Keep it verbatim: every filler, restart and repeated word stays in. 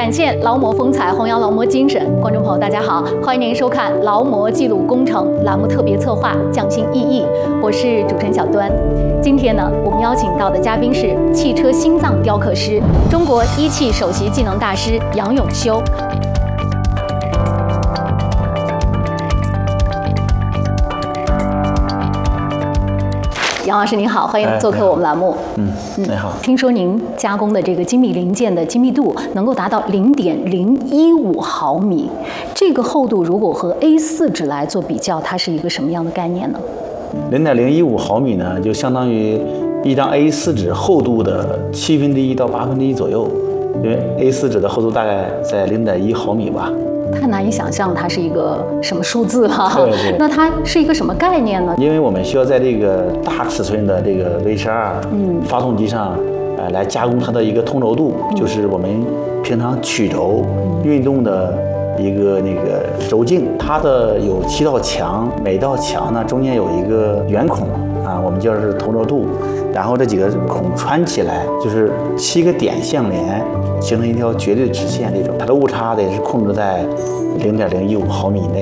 展现劳模风采，弘扬劳模精神。观众朋友，大家好，欢迎您收看《劳模记录工程》栏目特别策划《匠心意义》，我是主持人小端。今天呢，我们邀请到的嘉宾是汽车心脏雕刻师、中国一汽首席技能大师杨永修。杨老师您好，欢迎做客我们栏目。 嗯，你好。 听说您加工的这个精密零件的精密度能够达到零点零一五毫米，这个厚度如果和 A 四 纸来做比较，它是一个什么样的概念呢？ 零点零一五毫米呢，就相当于一张 A 四 纸厚度的七分之一到八分之一左右，因为 A 四 纸的厚度大概在零点一毫米吧。 太难以想象它是一个什么数字了。 对对。 那它是一个什么概念呢？ 因为我们需要在这个大尺寸的这个 V 十二嗯发动机上，呃，来加工它的一个通轴度，嗯、就是我们平常曲轴运动的一个那个轴径，它的有七道墙，每道墙呢中间有一个圆孔啊，我们叫是通轴度，然后这几个孔穿起来就是七个点相连，形成一条绝对直线，这种它的误差得是控制在零点零一五毫米以内。